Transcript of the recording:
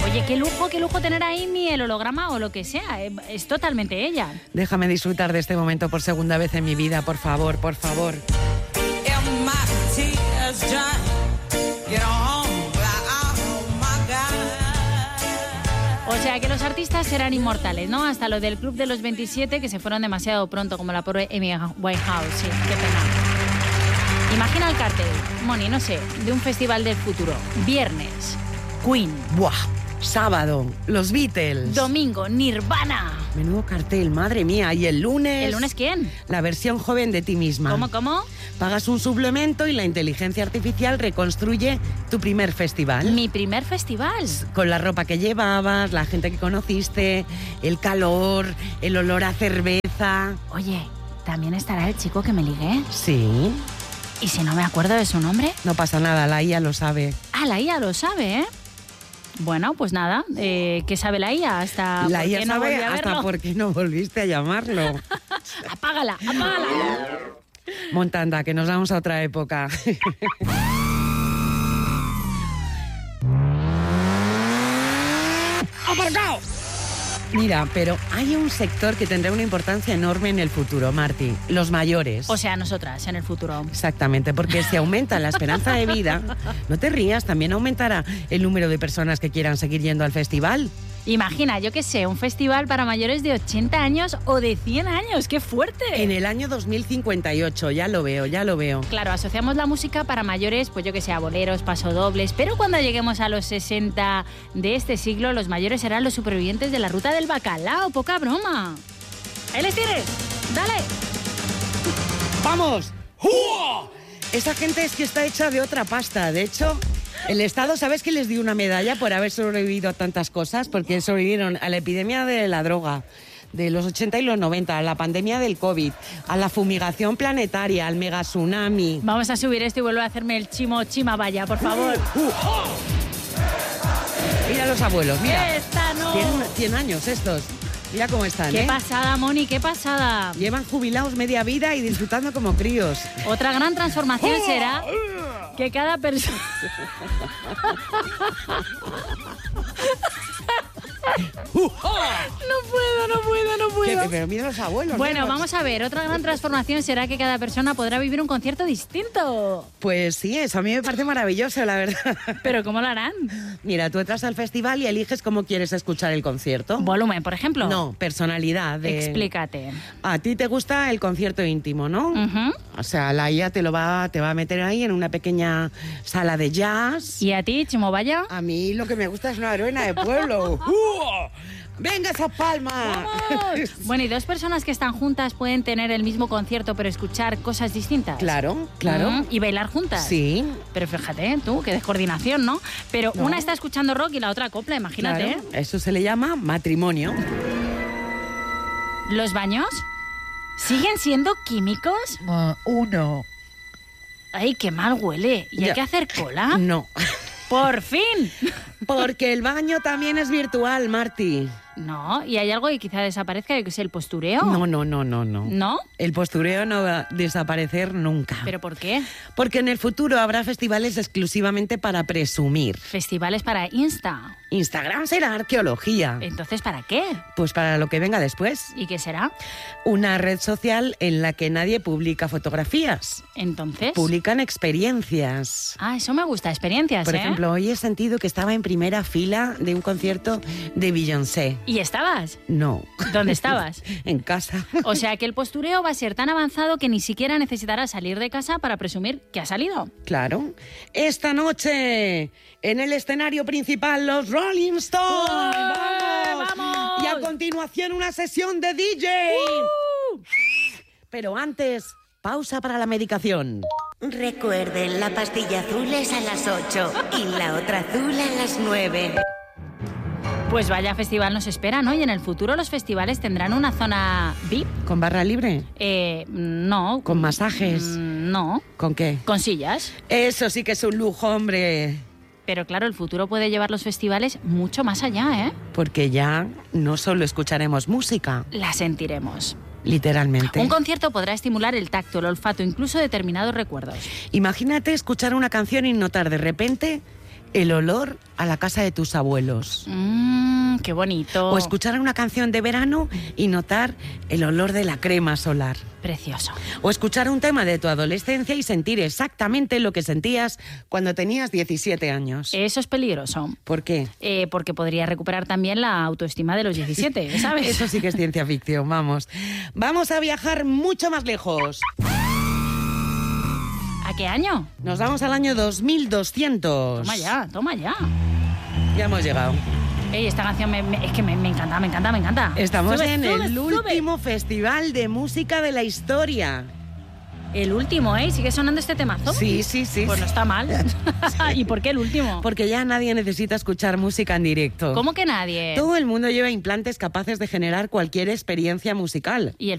Oye, qué lujo tener a Amy, el holograma o lo que sea. Es totalmente ella. Déjame disfrutar de este momento por segunda vez en mi vida, por favor, por favor. O sea que los artistas serán inmortales, ¿no? Hasta lo del Club de los 27, que se fueron demasiado pronto, como la pobre Amy Winehouse. Sí, qué pena. Imagina el cartel, Moni, no sé, de un festival del futuro. Viernes, Queen. ¡Buah! Sábado, los Beatles. Domingo, Nirvana. Menudo cartel, madre mía. ¿Y el lunes? ¿El lunes quién? La versión joven de ti misma. ¿Cómo? Pagas un suplemento y la inteligencia artificial reconstruye tu primer festival. ¿Mi primer festival? Con la ropa que llevabas, la gente que conociste, el calor, el olor a cerveza. Oye, ¿también estará el chico que me ligué? Sí. ¿Y si no me acuerdo de su nombre? No pasa nada, la IA lo sabe. Ah, la IA lo sabe, ¿eh? Bueno, pues nada, ¿qué sabe la IA? Hasta la por IA qué no sabe volví a hasta verlo. por qué no volviste a llamarlo. Apágala. Montanda, que nos vamos a otra época. ¡Aparcado! Mira, pero hay un sector que tendrá una importancia enorme en el futuro, Marti. Los mayores. O sea, nosotras, en el futuro. Exactamente, porque si aumenta la esperanza de vida, no te rías, también aumentará el número de personas que quieran seguir yendo al festival. Imagina, yo qué sé, un festival para mayores de 80 años o de 100 años. ¡Qué fuerte! En el año 2058, ya lo veo. Claro, asociamos la música para mayores, pues yo que sé, a boleros, pasodobles, pero cuando lleguemos a los 60 de este siglo, los mayores serán los supervivientes de la ruta del bacalao. ¡Poca broma! ¡Ahí les tienes! ¡Dale! ¡Vamos! ¡Uah! Esa gente es que está hecha de otra pasta. De hecho, el Estado, ¿sabes que les dio una medalla por haber sobrevivido a tantas cosas? Porque sobrevivieron a la epidemia de la droga de los 80 y los 90, a la pandemia del COVID, a la fumigación planetaria, al mega tsunami. Vamos a subir esto y vuelvo a hacerme el chima vaya, por favor. Mira los abuelos, mira. ¡Esta no! Tienen 100 años estos. Mira cómo están, ¡Qué pasada, Moni, qué pasada! Llevan jubilados media vida y disfrutando como críos. Otra gran transformación será que cada persona... No puedo. Pero mira los abuelos. Bueno, ¿no? vamos a ver, otra gran transformación será que cada persona podrá vivir un concierto distinto. Pues sí, eso a mí me parece maravilloso, la verdad. ¿Pero cómo lo harán? Mira, tú entras al festival y eliges cómo quieres escuchar el concierto. ¿Volumen, por ejemplo? No, personalidad. Explícate. A ti te gusta el concierto íntimo, ¿no? Uh-huh. O sea, la IA te va a meter ahí en una pequeña sala de jazz. ¿Y a ti, Chimo Vaya? A mí lo que me gusta es una heroína de pueblo. ¡Venga esa palma! ¡Vamos! Bueno, ¿y dos personas que están juntas pueden tener el mismo concierto pero escuchar cosas distintas? Claro. ¿Y bailar juntas? Sí. Pero fíjate, tú, qué descoordinación, ¿no? Pero No. una está escuchando rock y la otra copla, imagínate. Claro. Eso se le llama matrimonio. ¿Los baños siguen siendo químicos? Uno. ¡Ay, qué mal huele! ¿Y hay Ya. que hacer cola? No. ¡Por fin! Porque el baño también es virtual, Marti. No, ¿y hay algo que quizá desaparezca, que es el postureo? No. ¿No? El postureo no va a desaparecer nunca. ¿Pero por qué? Porque en el futuro habrá festivales exclusivamente para presumir. Festivales para Insta. Instagram será arqueología. Entonces, ¿para qué? Pues para lo que venga después. ¿Y qué será? Una red social en la que nadie publica fotografías. Entonces... Publican experiencias. Ah, eso me gusta, experiencias, Por ejemplo, hoy he sentido que estaba en primera fila de un concierto de Beyoncé. ¿Y estabas? No. ¿Dónde estabas? En casa. O sea que el postureo va a ser tan avanzado que ni siquiera necesitarás salir de casa para presumir que ha salido. Claro. Esta noche, en el escenario principal, los Rolling Stones. ¡Vamos! Y a continuación, una sesión de DJ. Pero antes, pausa para la medicación. Recuerden, la pastilla azul es a las 8 y la otra azul a las 9. Pues vaya festival nos espera, ¿no? Y en el futuro los festivales tendrán una zona VIP. ¿Con barra libre? No. ¿Con masajes? No. ¿Con qué? Con sillas. Eso sí que es un lujo, hombre. Pero claro, el futuro puede llevar los festivales mucho más allá, ¿eh? Porque ya no solo escucharemos música, La sentiremos. literalmente. Un concierto podrá estimular el tacto, el olfato, incluso determinados recuerdos. Imagínate escuchar una canción y notar de repente el olor a la casa de tus abuelos. Qué bonito. O escuchar una canción de verano y notar el olor de la crema solar. Precioso. O escuchar un tema de tu adolescencia y sentir exactamente lo que sentías cuando tenías 17 años. Eso es peligroso. ¿Por qué? Porque podría recuperar también la autoestima de los 17, ¿sabes? Eso sí que es ciencia ficción, vamos. Vamos a viajar mucho más lejos. ¿A qué año? Nos vamos al año 2200. Toma ya, toma ya. Ya hemos llegado. Ey, esta canción es que me encanta, me encanta, me encanta. Estamos Sube, en sube, el sube. último festival de música de la historia. El último, ¿eh? ¿Sigue sonando este temazo? Sí, sí, sí. Pues no está mal. ¿Y por qué el último? Porque ya nadie necesita escuchar música en directo. ¿Cómo que nadie? Todo el mundo lleva implantes capaces de generar cualquier experiencia musical. ¿Y el